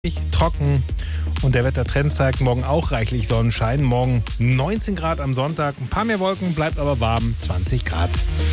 trocken und der Wettertrend zeigt morgen auch reichlich Sonnenschein. Morgen 19 Grad am Sonntag, ein paar mehr Wolken, bleibt aber warm, 20 Grad.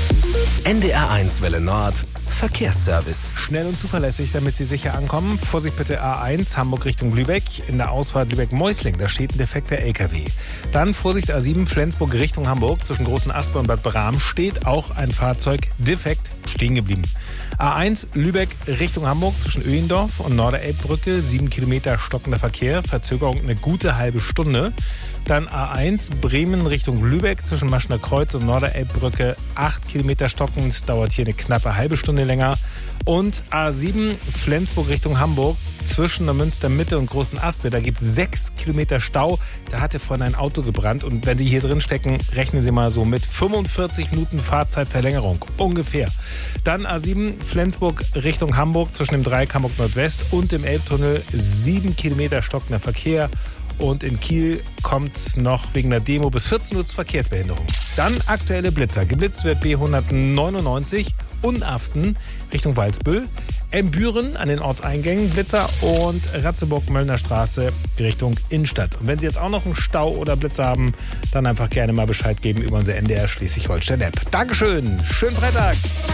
NDR1 Welle Nord, Verkehrsservice. Schnell und zuverlässig, damit Sie sicher ankommen. Vorsicht bitte A1, Hamburg Richtung Lübeck. In der Ausfahrt Lübeck-Meusling, da steht ein defekter LKW. Dann Vorsicht A7, Flensburg Richtung Hamburg. Zwischen Großen Asper und Bad Bram steht auch ein Fahrzeug defekt stehen geblieben. A1 Lübeck Richtung Hamburg zwischen Öhendorf und Norderelbbrücke. 7 Kilometer stockender Verkehr, Verzögerung eine gute halbe Stunde. Dann A1 Bremen Richtung Lübeck zwischen Maschner Kreuz und Norderelbbrücke. 8 Kilometer stockend, dauert hier eine knappe halbe Stunde länger. Und A7 Flensburg Richtung Hamburg zwischen der Münstermitte und Großen Aspe. Da gibt es 6 Kilometer Stau. Da hatte vorhin ein Auto gebrannt. Und wenn Sie hier drin stecken, rechnen Sie mal so mit 45 Minuten Fahrzeitverlängerung. Ungefähr. Dann A7 Flensburg Richtung Hamburg zwischen dem Dreieck Hamburg Nordwest und dem Elbtunnel. 7 Kilometer stockender Verkehr. Und in Kiel kommt es noch wegen der Demo bis 14 Uhr zur Verkehrsbehinderung. Dann aktuelle Blitzer. Geblitzt wird B199 Unaften Richtung Walsbüll. Büren an den Ortseingängen Blitzer und Ratzeburg-Möllner Straße Richtung Innenstadt. Und wenn Sie jetzt auch noch einen Stau oder Blitzer haben, dann einfach gerne mal Bescheid geben über unsere NDR Schleswig-Holstein-App. Dankeschön, schönen Freitag.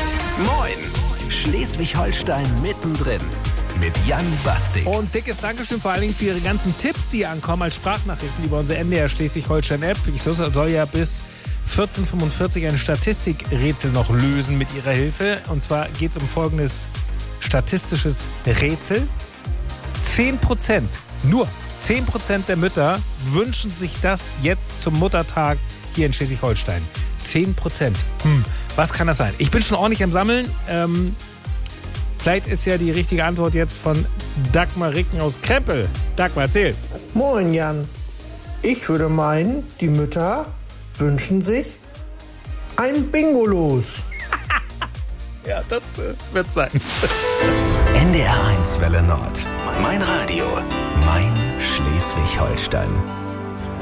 Moin, Schleswig-Holstein mittendrin. Mit Jan Bastik. Und dickes Dankeschön vor allen Dingen für Ihre ganzen Tipps, die hier ankommen als Sprachnachrichten über unsere NDR Schleswig-Holstein-App. Ich soll ja bis 14:45 ein Statistikrätsel noch lösen mit Ihrer Hilfe. Und zwar geht es um folgendes statistisches Rätsel. 10%, nur 10% der Mütter wünschen sich das jetzt zum Muttertag hier in Schleswig-Holstein. 10%. Was kann das sein? Ich bin schon ordentlich am Sammeln. Vielleicht ist ja die richtige Antwort jetzt von Dagmar Ricken aus Krempel. Dagmar, erzähl. Moin Jan. Ich würde meinen, die Mütter wünschen sich ein Bingo-Los. Ja, das wird sein. NDR1 Welle Nord. Mein Radio. Mein Schleswig-Holstein.